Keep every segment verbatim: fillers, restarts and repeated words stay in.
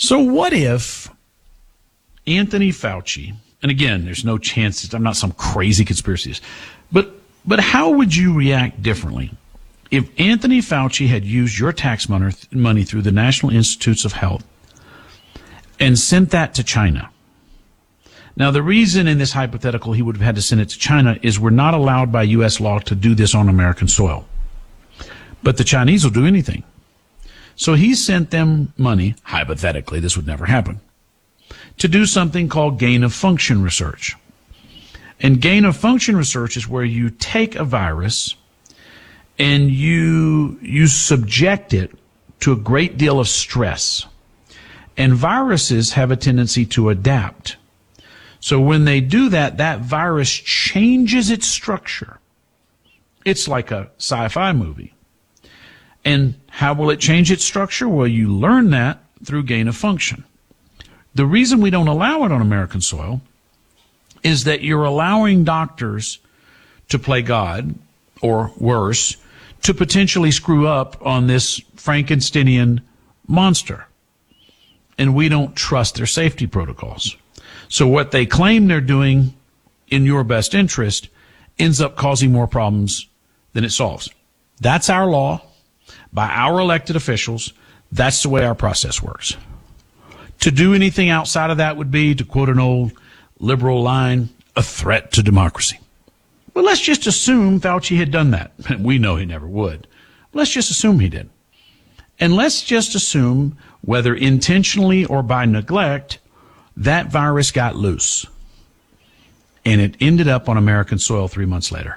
So what if Anthony Fauci, and again, there's no chance that I'm not some crazy conspiracist, but but how would you react differently if Anthony Fauci had used your tax money through the National Institutes of Health and sent that to China? Now, the reason in this hypothetical he would have had to send it to China is we're not allowed by U S law to do this on American soil. But the Chinese will do anything. So he sent them money, hypothetically, this would never happen, to do something called gain-of-function research. And gain-of-function research is where you take a virus and you you subject it to a great deal of stress. And viruses have a tendency to adapt. So when they do that, that virus changes its structure. It's like a sci-fi movie. And how will it change its structure? Well, you learn that through gain of function. The reason we don't allow it on American soil is that you're allowing doctors to play God, or worse, to potentially screw up on this Frankensteinian monster. And we don't trust their safety protocols. So what they claim they're doing in your best interest ends up causing more problems than it solves. That's our law, by our elected officials. That's the way our process works. To do anything outside of that would be, to quote an old liberal line, a threat to democracy. But let's just assume Fauci had done that. We know he never would. Let's just assume he did. And let's just assume, whether intentionally or by neglect, that virus got loose, and it ended up on American soil three months later.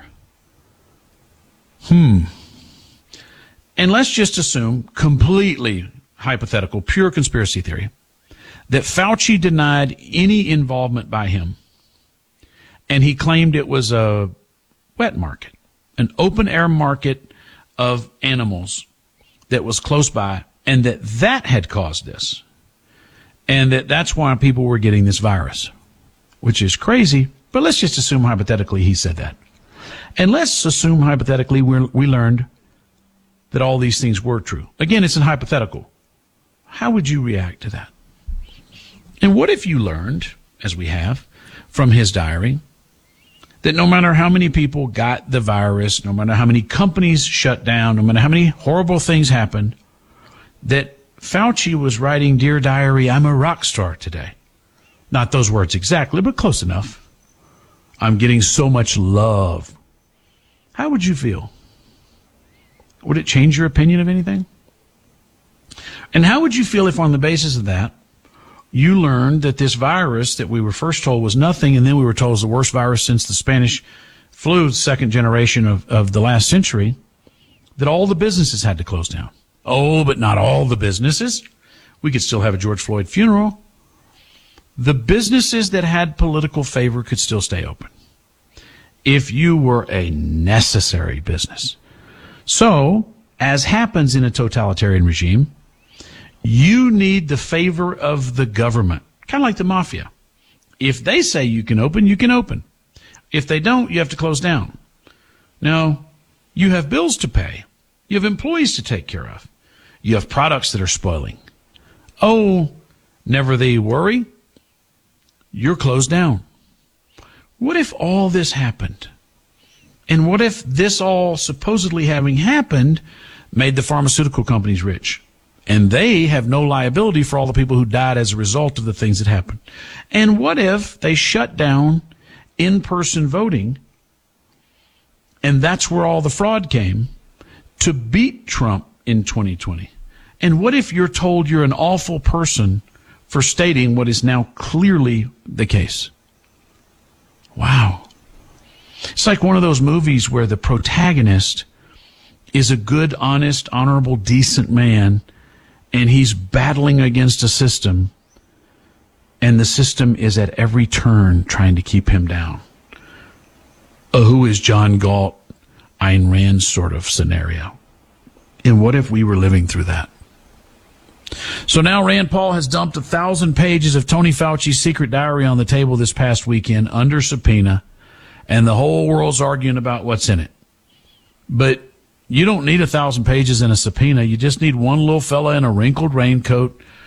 Hmm. And let's just assume, completely hypothetical, pure conspiracy theory, that Fauci denied any involvement by him, and he claimed it was a wet market, an open-air market of animals that was close by, and that that had caused this. And that that's why people were getting this virus, which is crazy. But let's just assume hypothetically he said that. And let's assume hypothetically we're, we learned that all these things were true. Again, it's an hypothetical. How would you react to that? And what if you learned, as we have, from his diary, that no matter how many people got the virus, no matter how many companies shut down, no matter how many horrible things happened, that Fauci was writing, "Dear Diary, I'm a rock star today." Not those words exactly, but close enough. I'm getting so much love. How would you feel? Would it change your opinion of anything? And how would you feel if on the basis of that, you learned that this virus that we were first told was nothing, and then we were told was the worst virus since the Spanish flu, second generation of, of the last century, that all the businesses had to close down? Oh, but not all the businesses. We could still have a George Floyd funeral. The businesses that had political favor could still stay open if you were a necessary business. So, as happens in a totalitarian regime, you need the favor of the government, kind of like the mafia. If they say you can open, you can open. If they don't, you have to close down. Now, you have bills to pay. You have employees to take care of. You have products that are spoiling. Oh, never thee worry. You're closed down. What if all this happened? And what if this all supposedly having happened made the pharmaceutical companies rich? And they have no liability for all the people who died as a result of the things that happened. And what if they shut down in-person voting, and that's where all the fraud came, to beat Trump in twenty twenty? And what if you're told you're an awful person for stating what is now clearly the case? Wow. It's like one of those movies where the protagonist is a good, honest, honorable, decent man, and he's battling against a system, and the system is at every turn trying to keep him down. A Who is John Galt, Ayn Rand sort of scenario. And what if we were living through that? So now Rand Paul has dumped a thousand pages of Tony Fauci's secret diary on the table this past weekend under subpoena, and the whole world's arguing about what's in it. But you don't need a thousand pages in a subpoena. You just need one little fella in a wrinkled raincoat